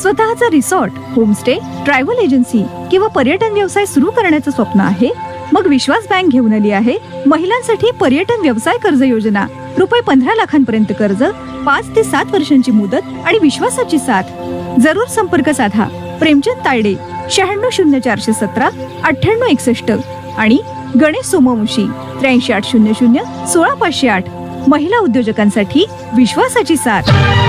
स्वतःचा resort, homestay, travel agency किंवा पर्यटन व्यवसाय सुरू करण्याचं स्वप्न आहे? मग विश्वास बँक घेऊन आली आहे महिलांसाठी पर्यटन व्यवसाय कर्ज योजना. रुपये 15 लाखांपर्यंत कर्ज, 5 ते 7 वर्षांची मुदत आणि विश्वासाची साथ. जरूर संपर्क साधा. प्रेमचंद तायडे, 960417 9861 आणि गणेश सोमवंशी, 8380 16508. महिला उद्योजकांसाठी विश्वासाची साथ.